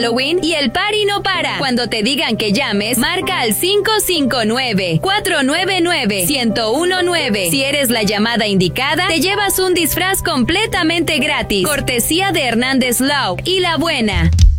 Halloween y el party no para. Cuando te digan que llames, marca al 559-499-1019. Si eres la llamada indicada, te llevas un disfraz completamente gratis. Cortesía de Hernández Law y La Buena.